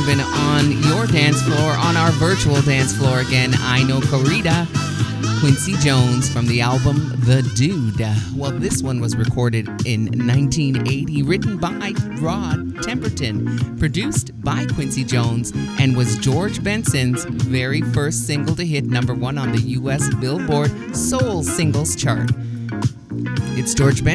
grooving on your dance floor, on our virtual dance floor again. I Know Corrida, Quincy Jones from the album The Dude. Well, this one was recorded in 1980, written by Rod Temperton, produced by Quincy Jones, and was George Benson's very first single to hit number 1 on the U.S. Billboard Soul Singles Chart. It's George Benson.